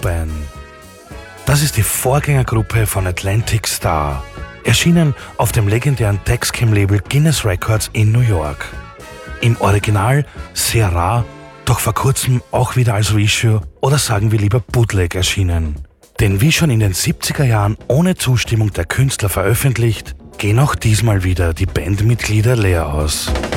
Open. Das ist die Vorgängergruppe von Atlantic Starr, erschienen auf dem legendären Tascam-Label Guinness Records in New York. Im Original sehr rar, doch vor kurzem auch wieder als Reissue oder sagen wir lieber Bootleg erschienen. Denn wie schon in den 70er Jahren ohne Zustimmung der Künstler veröffentlicht, gehen auch diesmal wieder die Bandmitglieder leer aus.